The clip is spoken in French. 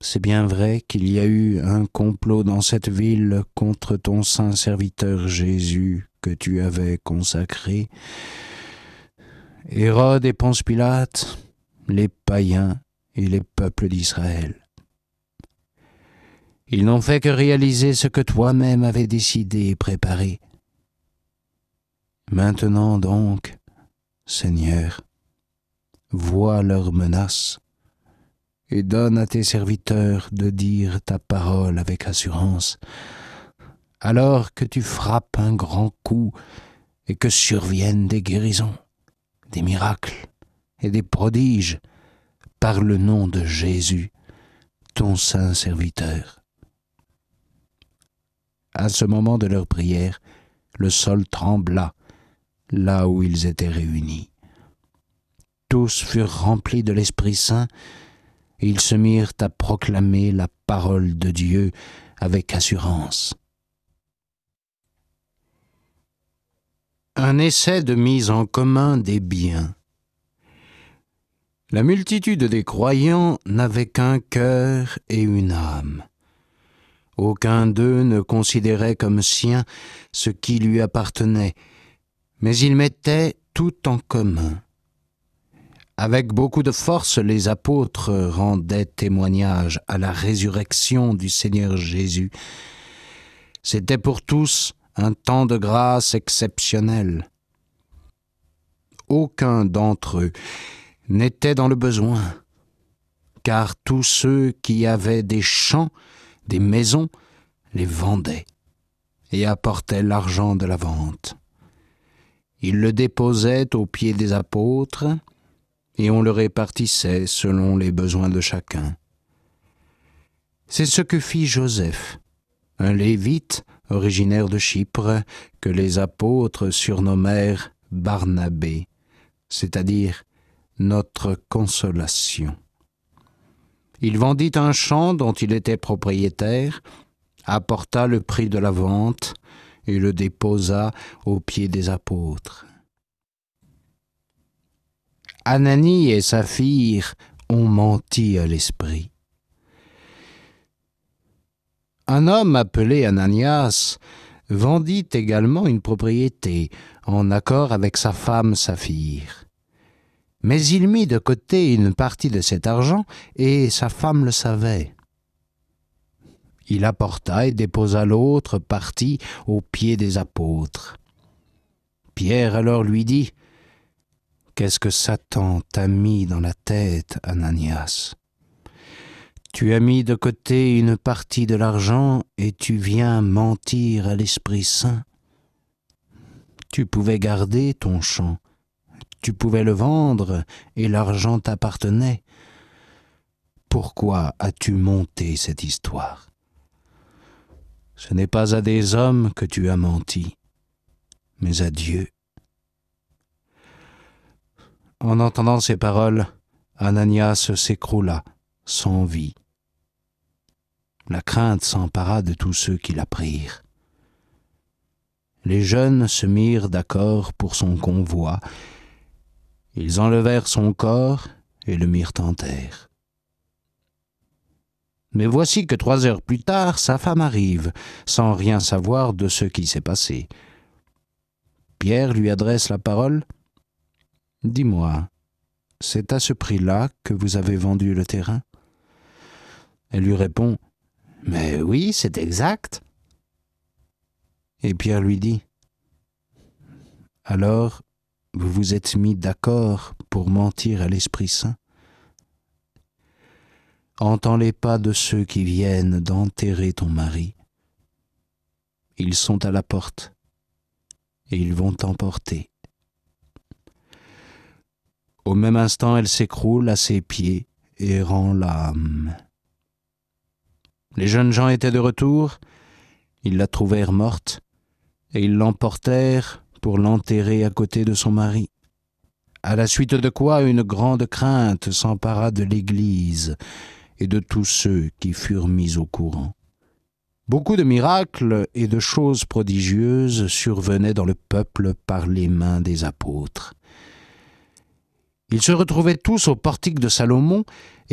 C'est bien vrai qu'il y a eu un complot dans cette ville contre ton saint serviteur Jésus que tu avais consacré. Hérode et Ponce Pilate, les païens et les peuples d'Israël. Ils n'ont fait que réaliser ce que toi-même avais décidé et préparé. Maintenant donc, Seigneur, vois leurs menaces et donne à tes serviteurs de dire ta parole avec assurance, alors que tu frappes un grand coup et que surviennent des guérisons, des miracles et des prodiges par le nom de Jésus, ton saint serviteur. À ce moment de leur prière, le sol trembla là où ils étaient réunis. Tous furent remplis de l'Esprit Saint et ils se mirent à proclamer la parole de Dieu avec assurance. Un essai de mise en commun des biens. La multitude des croyants n'avait qu'un cœur et une âme. Aucun d'eux ne considérait comme sien ce qui lui appartenait, mais ils mettaient tout en commun. Avec beaucoup de force, les apôtres rendaient témoignage à la résurrection du Seigneur Jésus. C'était pour tous un temps de grâce exceptionnel. Aucun d'entre eux n'était dans le besoin, car tous ceux qui avaient des champs, des maisons, les vendaient et apportaient l'argent de la vente. Ils le déposaient aux pieds des apôtres et on le répartissait selon les besoins de chacun. C'est ce que fit Joseph, un Lévite originaire de Chypre, que les apôtres surnommèrent Barnabé, c'est-à-dire notre consolation. Il vendit un champ dont il était propriétaire, apporta le prix de la vente et le déposa aux pieds des apôtres. Ananie et Saphir ont menti à l'esprit. Un homme appelé Ananias vendit également une propriété en accord avec sa femme Saphir. Mais il mit de côté une partie de cet argent et sa femme le savait. Il apporta et déposa l'autre partie aux pieds des apôtres. Pierre alors lui dit : « Qu'est-ce que Satan t'a mis dans la tête, Ananias ? Tu as mis de côté une partie de l'argent et tu viens mentir à l'Esprit Saint. Tu pouvais garder ton champ. Tu pouvais le vendre et l'argent t'appartenait. Pourquoi as-tu monté cette histoire ? Ce n'est pas à des hommes que tu as menti, mais à Dieu. » En entendant ces paroles, Ananias s'écroula, sans vie. La crainte s'empara de tous ceux qui l'apprirent. Les jeunes se mirent d'accord pour son convoi. Ils enlevèrent son corps et le mirent en terre. Mais voici que 3 heures plus tard, sa femme arrive, sans rien savoir de ce qui s'est passé. Pierre lui adresse la parole. « Dis-moi, c'est à ce prix-là que vous avez vendu le terrain ?» Elle lui répond : « Mais oui, c'est exact. » Et Pierre lui dit : « Alors, vous vous êtes mis d'accord pour mentir à l'Esprit Saint ? Entends les pas de ceux qui viennent d'enterrer ton mari. Ils sont à la porte et ils vont t'emporter. » Au même instant, elle s'écroule à ses pieds et rend l'âme. Les jeunes gens étaient de retour, ils la trouvèrent morte et ils l'emportèrent pour l'enterrer à côté de son mari. À la suite de quoi une grande crainte s'empara de l'Église et de tous ceux qui furent mis au courant. Beaucoup de miracles et de choses prodigieuses survenaient dans le peuple par les mains des apôtres. Ils se retrouvaient tous au portique de Salomon